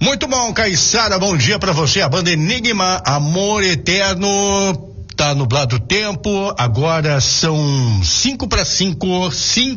Muito bom, Caiçara, bom dia pra você. A banda Enigma, Amor Eterno. Tá nublado o tempo, agora são 5:05.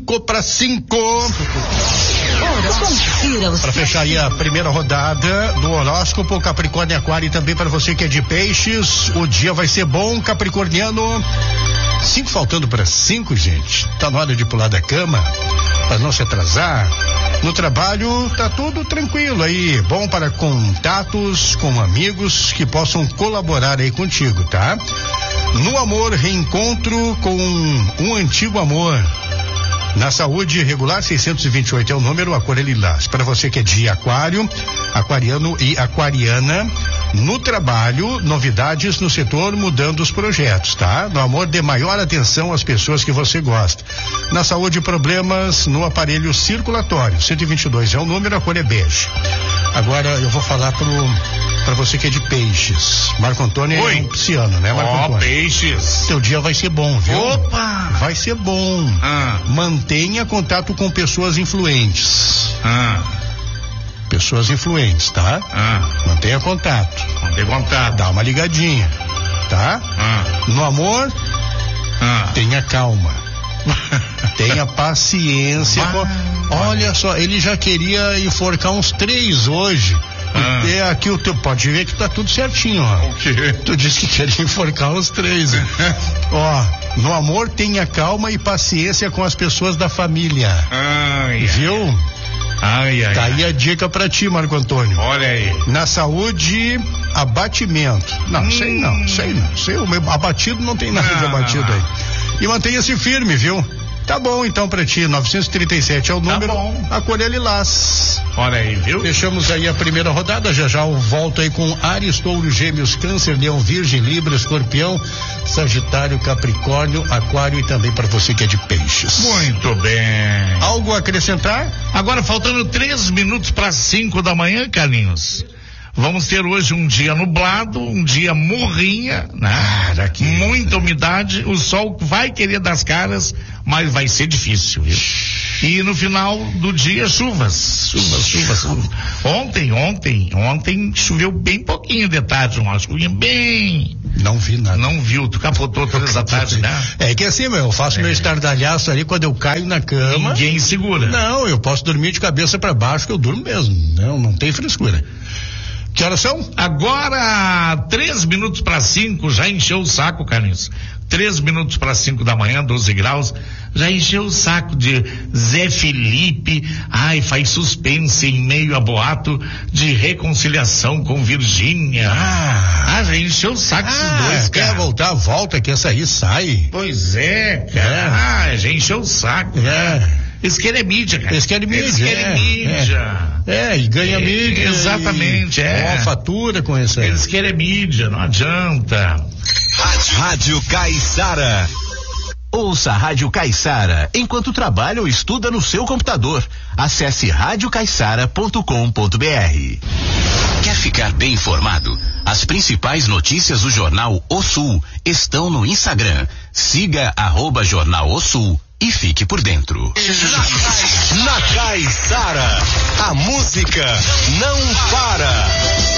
Para fechar aí a primeira rodada do horóscopo Capricórnio e Aquário, e também para você que é de Peixes, o dia vai ser bom, capricorniano. 5 faltando para 5, gente. Tá na hora de pular da cama para não se atrasar. No trabalho tá tudo tranquilo aí, bom para contatos com amigos que possam colaborar aí contigo, tá? No amor, reencontro com um antigo amor. Na saúde, regular 628 é o número, a cor é lilás. Para você que é de Aquário, aquariano e aquariana. No trabalho, novidades no setor, mudando os projetos, tá? No amor, dê maior atenção às pessoas que você gosta. Na saúde, problemas no aparelho circulatório. 122 é o número, a cor é bege. Agora eu vou falar pra você que é de Peixes. Marco Antônio é um pisciano, né, Marco Antônio? Peixes. Teu dia vai ser bom, viu? Opa! Vai ser bom. Mantenha contato com pessoas influentes. Pessoas influentes, tá? Mantenha contato. Dá uma ligadinha, tá? No amor, tenha calma. Tenha paciência. Olha só, ele já queria enforcar uns 3 hoje. E aqui o teu, pode ver que tá tudo certinho, ó. O quê? Tu disse que queria enforcar uns 3. Ó, no amor tenha calma e paciência com as pessoas da família. Viu? Tá aí a dica pra ti, Marco Antônio. Olha aí. Na saúde, abatimento. Não, sei não. O meu abatido não tem nada de abatido aí. E mantenha-se firme, viu? Tá bom então pra ti, 937 é o número, a cor é lilás. Olha aí, viu? Fechamos aí a primeira rodada, já eu volto aí com Áries, Touro, Gêmeos, Câncer, Leão, Virgem, Libra, Escorpião, Sagitário, Capricórnio, Aquário e também para você que é de Peixes. Muito bem. Algo a acrescentar? Agora faltando 3 minutos para 5 da manhã, Carlinhos. Vamos ter hoje um dia nublado, um dia morrinha, né? Muita umidade, o sol vai querer das caras, mas vai ser difícil, viu? E no final do dia, chuvas. Ontem choveu bem pouquinho de tarde, uma chuvinha bem. Não vi nada. Não viu, tu capotou 3 da tarde, né? É que assim, eu faço meu estardalhaço ali, quando eu caio na cama. Ninguém segura. Não, eu posso dormir de cabeça para baixo, que eu durmo mesmo. Não tem frescura. Que horas são? Agora 3 minutos para 5, já encheu o saco, Carlinhos. 3 minutos para 5 da manhã, 12 graus, já encheu o saco de Zé Felipe, faz suspense em meio a boato de reconciliação com Virgínia. Já encheu o saco esses dois, cara. Quer voltar, volta, quer sair, sai. Pois é, cara. Já encheu o saco. Eles querem mídia, cara. Eles querem mídia. E ganha mídia. Exatamente, Uma fatura com isso aí. Eles querem mídia, não adianta. Rádio Caiçara. Ouça a Rádio Caiçara enquanto trabalha ou estuda no seu computador. Acesse radiocaiçara.com.br. Quer ficar bem informado? As principais notícias do Jornal O Sul estão no Instagram. Siga @Jornal O Sul e fique por dentro. Na Caiçara, a música não para.